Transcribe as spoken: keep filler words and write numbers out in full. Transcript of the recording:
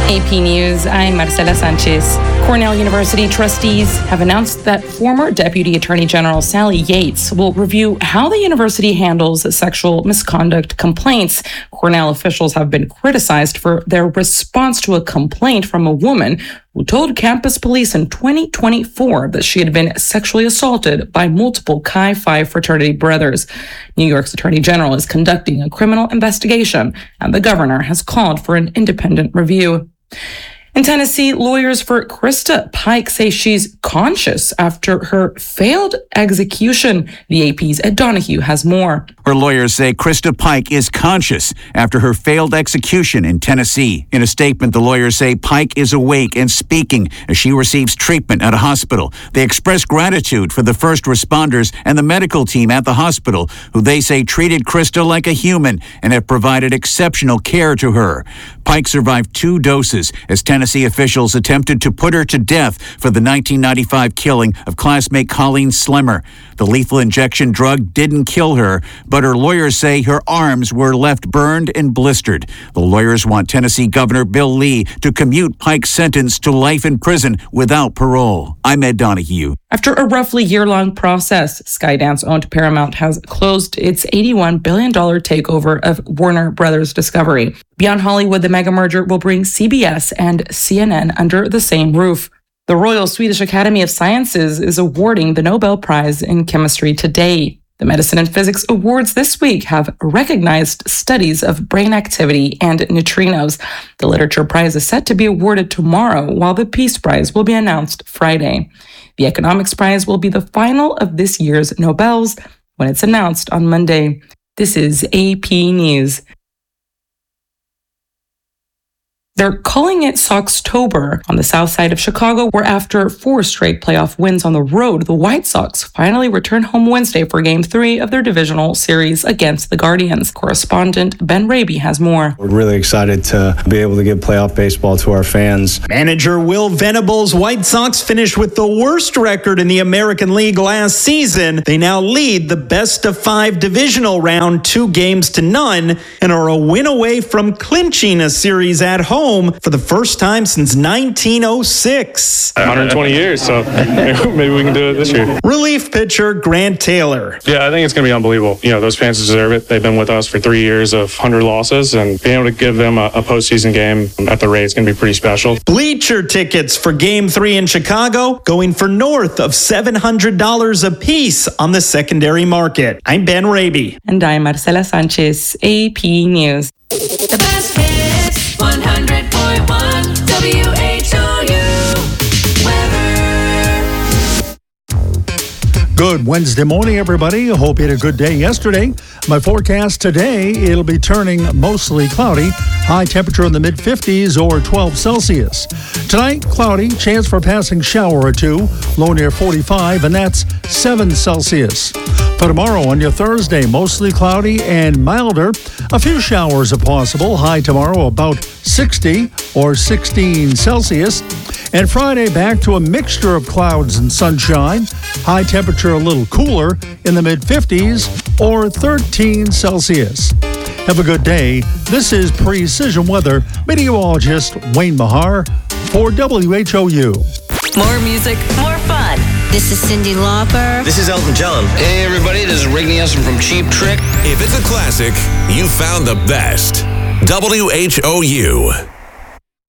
A P News, I'm Marcela Sanchez. Cornell University trustees have announced that former Deputy Attorney General Sally Yates will review how the university handles sexual misconduct complaints. Cornell officials have been criticized for their response to a complaint from a woman who told campus police in twenty twenty-four that she had been sexually assaulted by multiple Chi Phi fraternity brothers. New York's Attorney General is conducting a criminal investigation, and the governor has called for an independent review. In Tennessee, lawyers for Krista Pike say she's conscious after her failed execution. The A P's Ed Donahue has more. Her lawyers say Krista Pike is conscious after her failed execution in Tennessee. In a statement, the lawyers say Pike is awake and speaking as she receives treatment at a hospital. They express gratitude for the first responders and the medical team at the hospital, who they say treated Krista like a human and have provided exceptional care to her. Pike survived two doses as Tennessee officials attempted to put her to death for the nineteen ninety-five killing of classmate Colleen Slemmer. The lethal injection drug didn't kill her, but her lawyers say her arms were left burned and blistered. The lawyers want Tennessee Governor Bill Lee to commute Pike's sentence to life in prison without parole. I'm Ed Donahue. After a roughly year-long process, Skydance-owned Paramount has closed its eighty-one billion dollars takeover of Warner Brothers Discovery. Beyond Hollywood, the mega merger will bring C B S and C N N under the same roof. The Royal Swedish Academy of Sciences is awarding the Nobel Prize in Chemistry today. The Medicine and Physics Awards this week have recognized studies of brain activity and neutrinos. The Literature Prize is set to be awarded tomorrow, while the Peace Prize will be announced Friday. The Economics Prize will be the final of this year's Nobels when it's announced on Monday. This is A P News. They're calling it Soxtober on the south side of Chicago, where after four straight playoff wins on the road, the White Sox finally return home Wednesday for Game three of their divisional series against the Guardians. Correspondent Ben Raby has more. We're really excited to be able to give playoff baseball to our fans. Manager Will Venables' White Sox finished with the worst record in the American League last season. They now lead the best of five divisional round two games to none and are a win away from clinching a series at home for the first time since nineteen oh six. one hundred twenty years, so maybe we can do it this year. Relief pitcher Grant Taylor. Yeah, I think it's going to be unbelievable. You know, those fans deserve it. They've been with us for three years of one hundred losses, and being able to give them a, a postseason game at the Rays is going to be pretty special. Bleacher tickets for Game three in Chicago going for north of seven hundred dollars a piece on the secondary market. I'm Ben Raby. And I'm Marcela Sanchez, A P News. The best hits, one hundred point one W H O U weather. Good Wednesday morning, everybody. I hope you had a good day yesterday. My forecast today, it'll be turning mostly cloudy. High temperature in the mid fifties or twelve Celsius. Tonight, cloudy, chance for a passing shower or two. Low near forty-five, and that's seven Celsius. For tomorrow on your Thursday, mostly cloudy and milder. A few showers are possible. High tomorrow about sixty or sixteen Celsius. And Friday back to a mixture of clouds and sunshine. High temperature a little cooler in the mid fifties or thirteen Celsius. Have a good day. This is Precision Weather meteorologist Wayne Mahar for W H O U. More music, more fun. This is Cyndi Lauper. This is Elton John. Hey everybody, this is Rick Nielsen from Cheap Trick. If it's a classic, you found the best. W H O U.